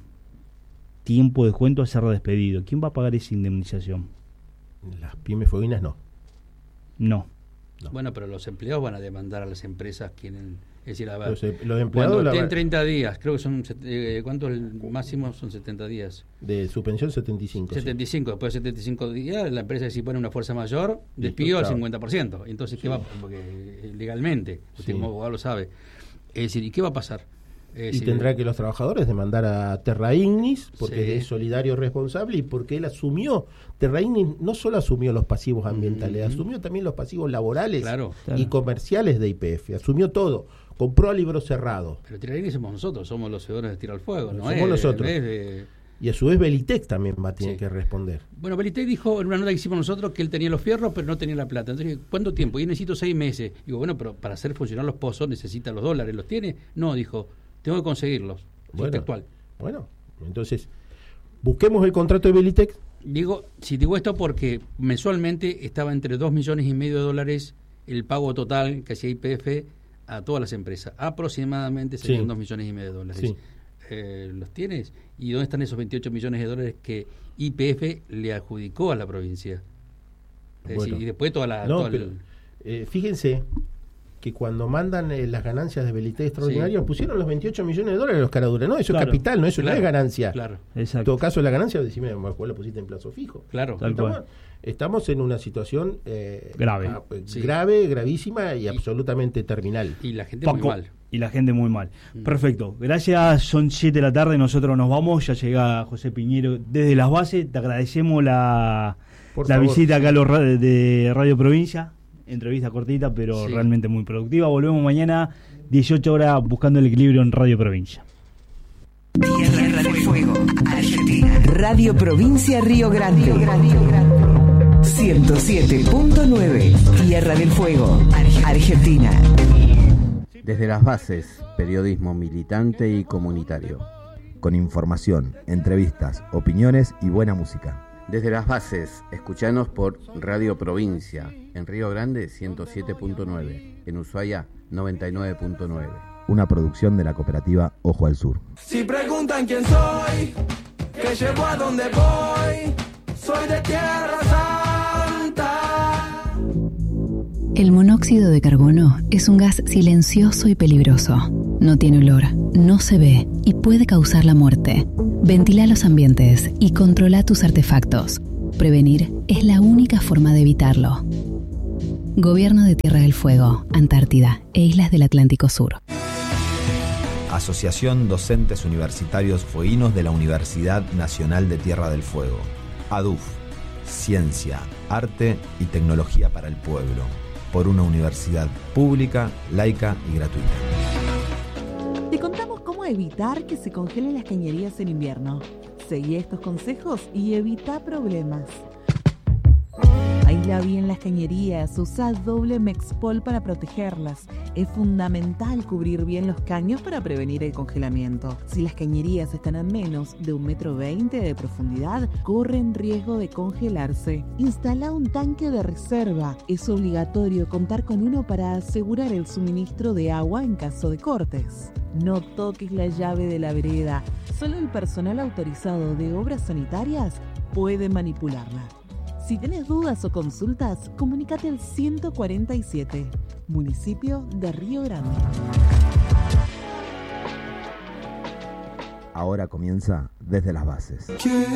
tiempo de cuento a ser despedido. ¿Quién va a pagar esa indemnización? Las pymes fueguinas no. No. No. Bueno, pero los empleados van a demandar a las empresas quieren, es decir, a ver, Los, em- los empleados cuando la- estén treinta días, creo que son, set- eh, ¿cuánto el máximo? Son setenta días. de suspensión setenta y cinco. sí. setenta y cinco, después de setenta y cinco días, la empresa si pone una fuerza mayor, despido al chao. cincuenta por ciento. Entonces, ¿qué Sí. va? Porque eh, legalmente, usted Sí. como abogado lo sabe. Es decir, ¿y qué va a pasar? Es Y decir, tendrá que los trabajadores demandar a Terra Ignis porque Sí. es solidario responsable y porque él asumió, Terra Ignis no solo asumió los pasivos ambientales, Ujú. asumió también los pasivos laborales Claro. Claro. y comerciales de Y P F, asumió todo, compró a libro cerrado. Pero Tirarini somos nosotros, somos los ciudadanos de Tiro al Fuego, ¿no? Somos es- nosotros. es de- Y a su vez Belitec también va a tener Sí. que responder. Bueno, Belitec dijo en una nota que hicimos nosotros que él tenía los fierros, pero no tenía la plata. Entonces, ¿cuánto tiempo? Y necesito seis meses. Digo, bueno, pero para hacer funcionar los pozos necesita los dólares. ¿Los tiene? No, dijo, tengo que conseguirlos. Bueno. Textual. Bueno, entonces busquemos el contrato de Belitec. Digo, si digo esto porque mensualmente estaba entre dos millones y medio de dólares el pago total que hacía Y P F a todas las empresas. Aproximadamente serían Sí. dos millones y medio de dólares. Sí. eh, los tienes. ¿Y dónde están esos veintiocho millones de dólares que Y P F le adjudicó a la provincia? Es Bueno. decir, y después toda la... No, toda pero, el- eh, fíjense que cuando mandan eh, las ganancias de Belité Extraordinario, Sí. pusieron los veintiocho millones de dólares a los caraduras. No, eso Claro. es capital, no, eso Claro, no es ganancia. claro. En Exacto. todo caso, la ganancia, decime, ¿cuál la pusiste en plazo fijo? Claro. Tal Estamos, cual. estamos en una situación eh, Grave. ah, eh, Sí. grave, gravísima y, absolutamente terminal. Y la gente Paco, muy mal. y la gente muy mal. Mm. Perfecto. Gracias, son siete de la tarde, nosotros nos vamos. Ya llega José Piñero desde las bases. Te agradecemos la, Por la favor. visita acá a los ra- de Radio Provincia. Entrevista cortita, pero Sí. realmente muy productiva. Volvemos mañana, dieciocho horas, buscando el equilibrio en Radio Provincia. Tierra del Fuego, Argentina. Radio Provincia Río Grande. ciento siete punto nueve. Tierra del Fuego, Argentina. Desde las bases, periodismo militante y comunitario. Con información, entrevistas, opiniones y buena música. Desde las bases, escuchanos por Radio Provincia, en Río Grande ciento siete punto nueve, en Ushuaia noventa y nueve punto nueve. Una producción de la cooperativa Ojo al Sur. Si preguntan quién soy, que llevo a donde voy, soy de Tierra Santa. El monóxido de carbono es un gas silencioso y peligroso. No tiene olor, no se ve y puede causar la muerte. Ventila los ambientes y controla tus artefactos. Prevenir es la única forma de evitarlo. Gobierno de Tierra del Fuego, Antártida e Islas del Atlántico Sur. Asociación Docentes Universitarios Fueguinos de la Universidad Nacional de Tierra del Fuego. A D U F. Ciencia, Arte y Tecnología para el Pueblo. Por una universidad pública, laica y gratuita. Te contamos cómo evitar que se congelen las cañerías en invierno. Seguí estos consejos y evita problemas. Aísla bien las cañerías, usa doble Mexpol para protegerlas. Es fundamental cubrir bien los caños para prevenir el congelamiento. Si las cañerías están a menos de un metro veinte de profundidad, corren riesgo de congelarse. Instala un tanque de reserva. Es obligatorio contar con uno para asegurar el suministro de agua en caso de cortes. No toques la llave de la vereda. Solo el personal autorizado de obras sanitarias puede manipularla. Si tenés dudas o consultas, comunícate al ciento cuarenta y siete, municipio de Río Grande. Ahora comienza Desde las Bases.